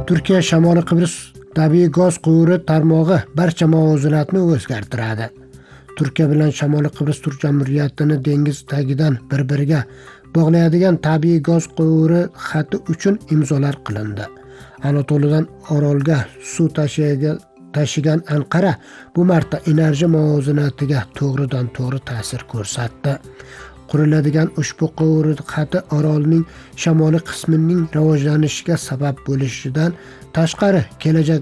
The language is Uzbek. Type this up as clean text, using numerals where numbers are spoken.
Turkiya Shimoliy Qibrus tabiiy gaz quvuri tarmog'i barcha muvozanatni o'zgartiradi. Turkiya bilan Shimoliy Qibrus Turk Jamhuriyatini dengiz tagidan bir-biriga bog'laydigan tabiiy gaz quvuri xati uchun imzolar qilindi. Anatoliyadan Orolga suv tashigan Anqara bu marta energiya muvozanatiga to'g'ridan-to'g'ri ta'sir ko'rsatdi. Quriladigan ushbu quvur xati orolning shimoliy qismining rivojlanishiga sabab bo'lishidan tashqari kelajak